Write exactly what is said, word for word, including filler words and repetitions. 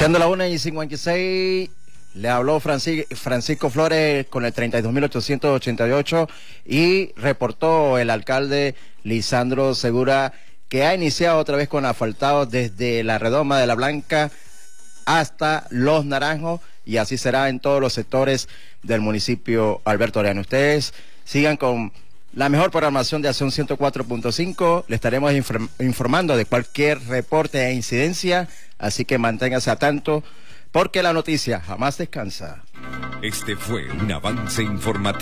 Siendo la una y cincuenta y seis, le habló Francisco Flores con el treinta y dos mil ochocientos ochenta y ocho y reportó el alcalde Lisandro Segura que ha iniciado otra vez con asfaltado desde la redoma de La Blanca hasta Los Naranjos, y así será en todos los sectores del municipio Alberto Arellano. Ustedes sigan con la mejor programación de Acción ciento cuatro punto cinco, le estaremos inform informando de cualquier reporte e incidencia, así que manténgase a tanto, porque la noticia jamás descansa. Este fue un avance informativo.